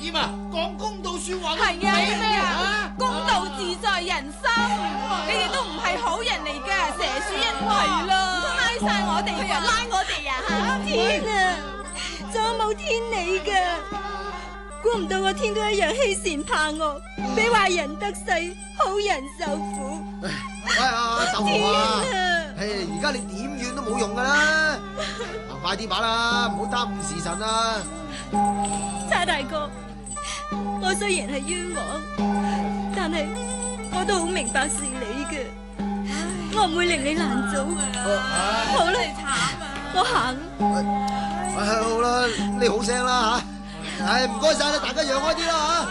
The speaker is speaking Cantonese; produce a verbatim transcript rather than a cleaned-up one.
點啊？講公道說話都係啊咩啊！公道自在人心，你哋都唔係好人嚟噶，蛇鼠一群咯，拉晒我哋噶，拉我哋啊吓！ 天啊，仲有冇天理噶？估唔到個天都一樣欺善怕惡，俾壞人得勢，好人受苦。 喂啊，豆腐啊！唉，而家你點怨都冇用噶啦，行快啲把啦，唔好耽誤時辰啊！ 差大哥，我雖然係冤枉，但係我都好明白是你嘅，我唔會令你難做。好啦，我行。 唉，好啦，你好聲啦吓，唉，唔該晒啦，大家讓開啲啦吓。